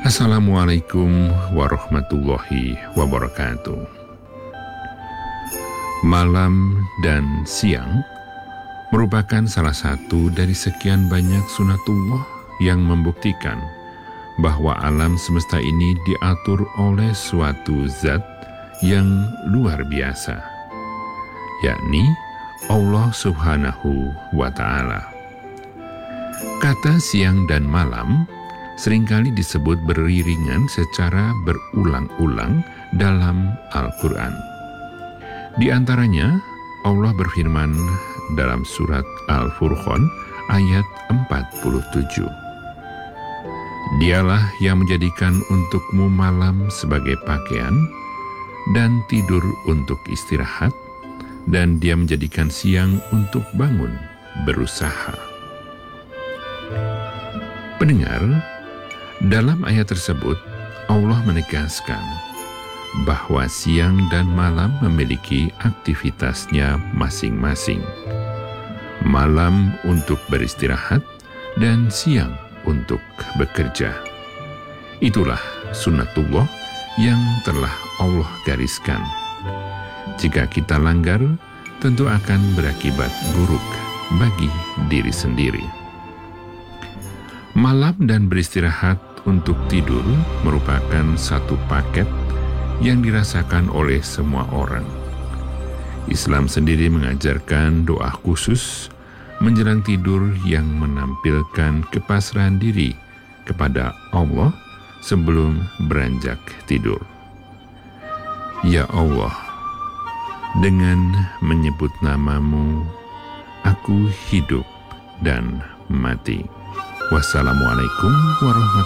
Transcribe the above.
Assalamualaikum warahmatullahi wabarakatuh. Malam dan siang merupakan salah satu dari sekian banyak sunatullah yang membuktikan bahwa alam semesta ini diatur oleh suatu zat yang luar biasa, yakni Allah Subhanahu wa Ta'ala. Kata siang dan malam seringkali disebut beriringan secara berulang-ulang dalam Al-Quran. Di antaranya, Allah berfirman dalam surat Al-Furqan ayat 47. Dialah yang menjadikan untukmu malam sebagai pakaian dan tidur untuk istirahat, dan Dia menjadikan siang untuk bangun berusaha. Pendengar, dalam ayat tersebut, Allah menegaskan bahwa siang dan malam memiliki aktivitasnya masing-masing. Malam untuk beristirahat dan siang untuk bekerja. Itulah sunnatullah yang telah Allah gariskan. Jika kita langgar, tentu akan berakibat buruk bagi diri sendiri. Malam dan beristirahat untuk tidur merupakan satu paket yang dirasakan oleh semua orang. Islam sendiri mengajarkan doa khusus menjelang tidur yang menampilkan kepasrahan diri kepada Allah sebelum beranjak tidur. Ya Allah, dengan menyebut nama-Mu, aku hidup dan mati. Wassalamualaikum warahmatullahi wabarakatuh.